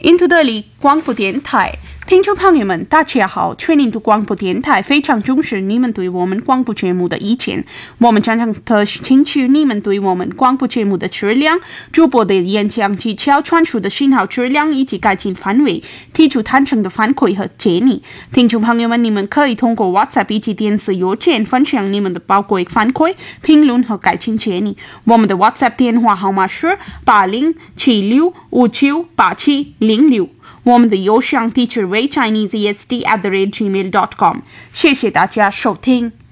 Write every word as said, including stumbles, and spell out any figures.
印度德里广播电台，听众朋友们，大家好！全印度广播电台非常重视你们对我们广播节目的意见，我们常常的听取你们对我们广播节目的质量、主播的演讲技巧、传输的信号质量以及改进范围提出坦诚的反馈和建议。听众朋友们，你们可以通过 WhatsApp 以及电子邮件分享你们的宝贵反馈、评论和改进建议。我们的 WhatsApp 电话号码是八零七六五九八七零六。我们的邮箱地址为 chinese e s d at the rate gmail dot com。谢谢大家收听。